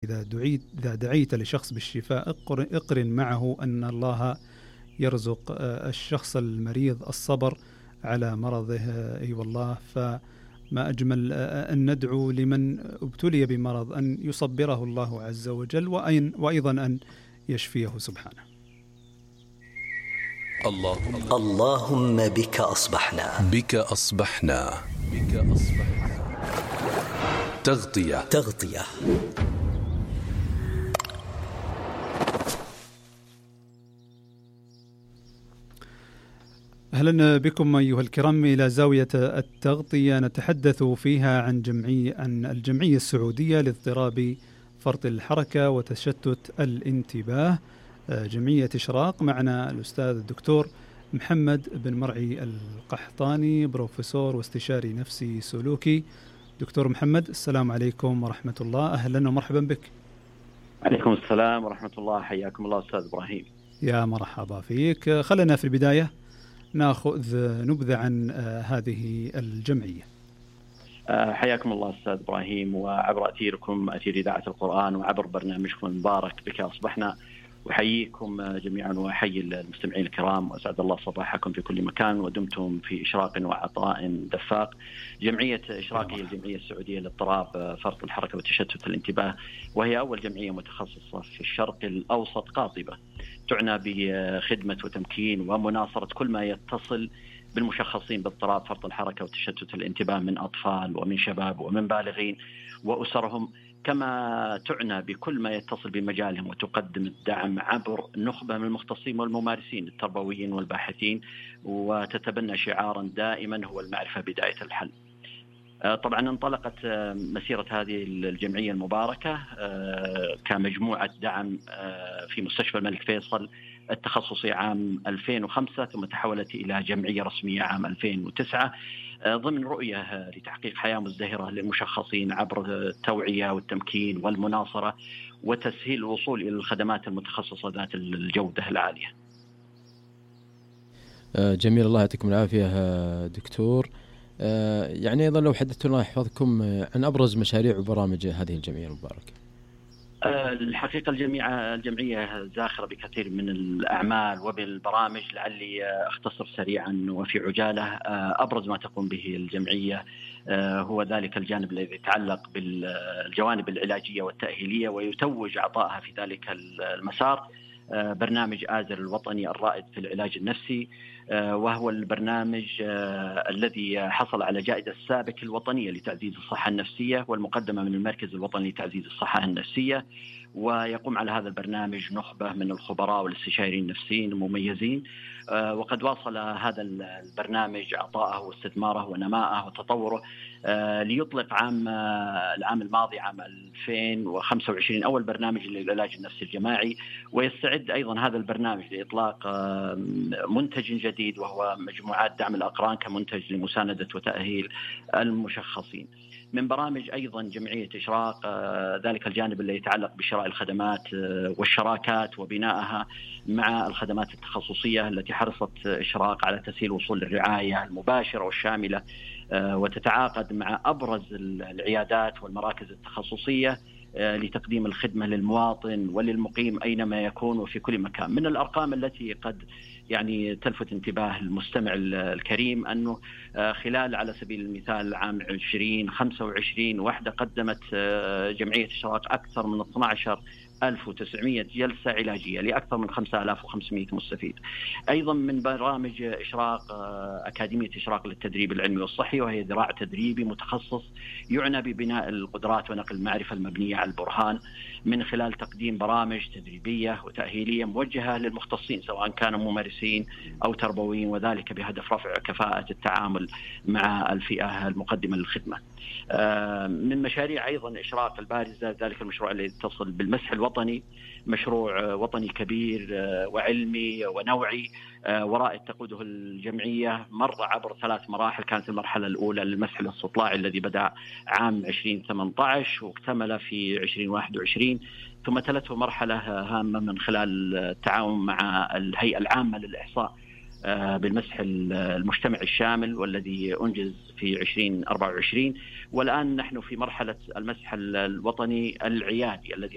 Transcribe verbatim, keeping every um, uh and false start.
إذا دعيت إذا دعيت لشخص بالشفاء اقرن معه أن الله يرزق الشخص المريض الصبر على مرضه. أي والله، فما أجمل أن ندعو لمن ابتلي بمرض أن يصبره الله عز وجل، وأيضا أن يشفيه سبحانه. اللهم اللهم بك أصبحنا بك أصبحنا بك أصبحنا تغطية تغطية أهلا بكم أيها الكرام إلى زاوية التغطية، نتحدث فيها عن جمعية عن الجمعية السعودية لاضطراب فرط الحركة وتشتت الانتباه، جمعية إشراق. معنا الأستاذ الدكتور محمد بن مرعي القحطاني، بروفيسور واستشاري نفسي سلوكي. دكتور محمد، السلام عليكم ورحمة الله، أهلا ومرحبا بك. عليكم السلام ورحمة الله، حياكم الله أستاذ إبراهيم. يا مرحبا فيك. خلنا في البداية نأخذ نبذة عن هذه الجمعية. حياكم الله أستاذ إبراهيم، وعبر أثيركم أثير إذاعة القرآن وعبر برنامجكم المبارك بك أصبحنا، وحييكم جميعا وحيي المستمعين الكرام، وأسعد الله صباحكم في كل مكان، ودمتم في إشراق وعطاء دفاق. جمعية إشراق هي الجمعية السعودية لاضطراب فرط الحركة وتشتت الانتباه، وهي أول جمعية متخصصة في الشرق الأوسط قاطبة تعنى بخدمة وتمكين ومناصرة كل ما يتصل بالمشخصين باضطراب فرط الحركة وتشتت الانتباه من أطفال ومن شباب ومن بالغين وأسرهم، كما تعنى بكل ما يتصل بمجالهم وتقدم الدعم عبر نخبة من المختصين والممارسين التربويين والباحثين، وتتبنى شعارا دائما هو المعرفة بداية الحل. طبعا انطلقت مسيرة هذه الجمعية المباركة كمجموعة دعم في مستشفى الملك فيصل التخصصي عام ألفين وخمسة، ثم تحولت إلى جمعية رسمية عام ألفين وتسعة ضمن رؤية لتحقيق حياة مزدهرة للمشخصين عبر التوعية والتمكين والمناصرة وتسهيل الوصول إلى الخدمات المتخصصة ذات الجودة العالية. جميل، الله يعطيكم العافية دكتور. يعني أيضا لو حدثتوا الله يحفظكم عن أبرز مشاريع وبرامج هذه الجمعية المباركة. الحقيقة الجميع الجمعية زاخرة بكثير من الأعمال وبالبرامج، لعلي أختصر سريعا وفي عجالة. أبرز ما تقوم به الجمعية هو ذلك الجانب الذي يتعلق بالجوانب العلاجية والتأهيلية، ويتوج عطائها في ذلك المسار برنامج آزر الوطني الرائد في العلاج النفسي، وهو البرنامج الذي حصل على جائزة السابك الوطنية لتعزيز الصحة النفسية والمقدمة من المركز الوطني لتعزيز الصحة النفسية. ويقوم على هذا البرنامج نخبة من الخبراء والاستشاريين النفسيين المميزين، وقد واصل هذا البرنامج عطاءه واستثماره ونماءه وتطوره ليطلق عام العام الماضي عام ألفين وخمسة وعشرين أول برنامج للعلاج النفسي الجماعي، ويستعد أيضا هذا البرنامج لإطلاق منتج جديد وهو مجموعات دعم الأقران كمنتج لمساندة وتأهيل المشخصين. من برامج أيضا جمعية إشراق ذلك الجانب الذي يتعلق بشراء الخدمات والشراكات وبنائها مع الخدمات التخصصية التي حرصت إشراق على تسهيل وصول الرعاية المباشرة والشاملة، وتتعاقد مع أبرز العيادات والمراكز التخصصية لتقديم الخدمة للمواطن وللمقيم أينما يكون وفي كل مكان. من الأرقام التي قد يعني تلفت انتباه المستمع الكريم أنه خلال على سبيل المثال عام عشرين خمسة وعشرين وحدة قدمت جمعية إشراق أكثر من اثني عشر ألف وتسعمائة جلسة علاجية لأكثر من خمسة آلاف وخمسمائة مستفيد. أيضا من برامج إشراق أكاديمية إشراق للتدريب العلمي والصحي، وهي ذراع تدريبي متخصص يعنى ببناء القدرات ونقل المعرفة المبنية على البرهان من خلال تقديم برامج تدريبية وتأهيلية موجهة للمختصين سواء كانوا ممارسين أو تربويين، وذلك بهدف رفع كفاءة التعامل مع الفئة المقدمة للخدمة. من مشاريع أيضا إشراق البارزة ذلك المشروع الذي يتصل بالمسح الوطني، مشروع وطني كبير وعلمي ونوعي ورائد تقوده الجمعية، مر عبر ثلاث مراحل. كانت المرحلة الأولى للمسح الاستطلاعي الذي بدأ عام عشرين ثمانية عشر واكتمل في عشرين واحد وعشرين، ثم تلته مرحلة هامة من خلال التعاون مع الهيئة العامة للإحصاء بالمسح المجتمع الشامل والذي أنجز في عشرين أربعة وعشرين، والآن نحن في مرحلة المسح الوطني العيادي الذي